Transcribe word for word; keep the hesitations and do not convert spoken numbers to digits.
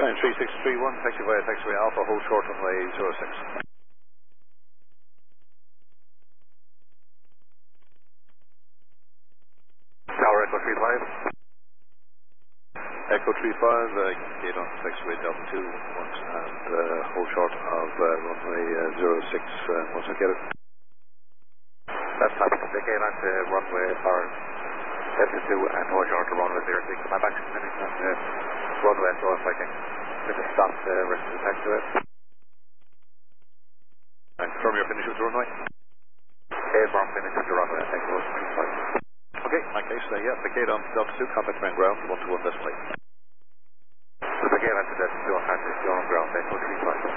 Flying three six three one, taxi via taxiway Alpha, hold short runway zero six. Tower Echo three five. Echo three five, uh, gate on taxiway Delta two once, and uh, hold short of uh, runway uh, zero six uh, once I get it. That's happening. The gate on to runway for Delta two and hold short to runway zero six. My back minutes on the runway, so if I can just stop the rest of the taxiway. And confirm your finish with the runway. Airborne finish with the runway, Echo three five. Okay, in that case, uh, yeah, the gate on Delta two, contact main ground, one to one decimal eight. So the gate on to Delta two, contact your ground, Echo three five.